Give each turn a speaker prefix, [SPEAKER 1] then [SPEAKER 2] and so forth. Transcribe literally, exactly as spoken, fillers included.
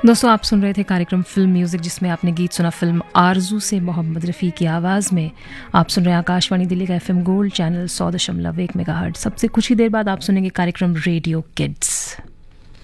[SPEAKER 1] दोस्तों, आप सुन रहे थे कार्यक्रम फिल्म म्यूजिक, जिसमें आपने गीत सुना फिल्म आरजू से मोहम्मद रफ़ी की आवाज़ में। आप सुन रहे हैं आकाशवाणी दिल्ली का एफएम गोल्ड चैनल सौ दशमलव एक मेगाहर्ट्ज़। सबसे कुछ ही देर बाद आप सुनेंगे कार्यक्रम रेडियो किड्स।